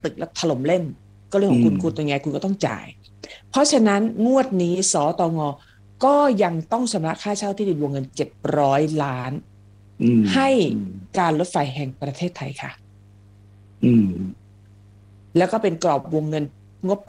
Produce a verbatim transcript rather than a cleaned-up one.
ตึกแล้วถล่มเล่นก็เรื่องของคุณคุณตัวไงคุณก็ต้องจ่ายเพราะฉะนั้นงวดนี้สตงก็ยังต้องชำระค่าเช่าที่ดินวงเงินเจ็ดร้อยล้านให้การรถไฟแห่งประเทศไทยค่ะแล้วก็เป็นกรอบวงเงินงบ